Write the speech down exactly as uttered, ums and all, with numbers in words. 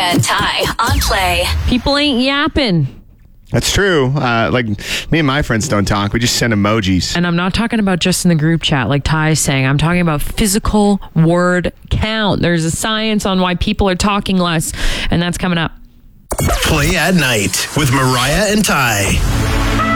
and Ty on Play. People ain't yapping. That's true. Uh, like, me and my friends don't talk. We just send emojis. And I'm not talking about just in the group chat like Ty is saying. I'm talking about physical word count. There's a science on why people are talking less, and that's coming up. Play at Night with Mariah and Ty.